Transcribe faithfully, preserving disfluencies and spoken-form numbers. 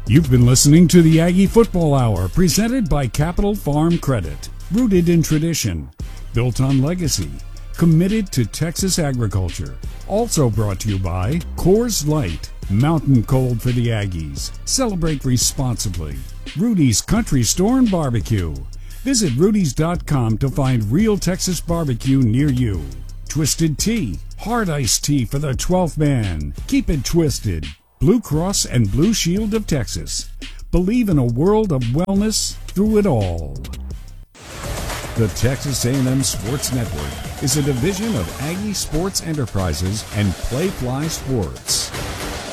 You've been listening to the Aggie Football Hour, presented by Capital Farm Credit. Rooted in tradition, built on legacy, committed to Texas agriculture. Also brought to you by Coors Light, mountain cold for the Aggies. Celebrate responsibly. Rudy's Country Store and Barbecue. Visit rudys dot com to find real Texas barbecue near you. Twisted Tea, hard iced tea for the twelfth man. Keep it twisted. Blue Cross and Blue Shield of Texas. Believe in a world of wellness through it all. The Texas A and M Sports Network is a division of Aggie Sports Enterprises and Playfly Sports.